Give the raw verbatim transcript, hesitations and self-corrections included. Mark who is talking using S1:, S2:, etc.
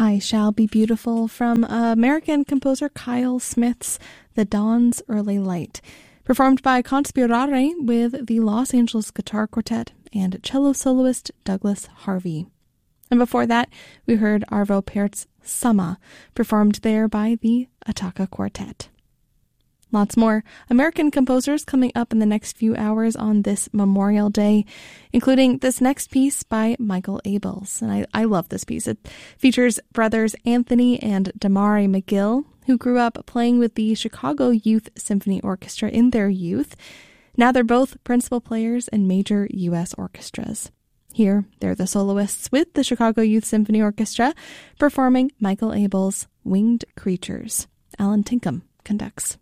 S1: I Shall Be Beautiful from American composer Kyle Smith's The Dawn's Early Light, performed by Conspirare with the Los Angeles Guitar Quartet and cello soloist Douglas Harvey. And before that, we heard Arvo Pärt's Sama, performed there by the Attacca Quartet. Lots more American composers coming up in the next few hours on this Memorial Day, including this next piece by Michael Abels. And I, I love this piece. It features brothers Anthony and Damari McGill, who grew up playing with the Chicago Youth Symphony Orchestra in their youth. Now they're both principal players in major U S orchestras. Here, they're the soloists with the Chicago Youth Symphony Orchestra, performing Michael Abels' Winged Creatures. Alan Tinkham conducts.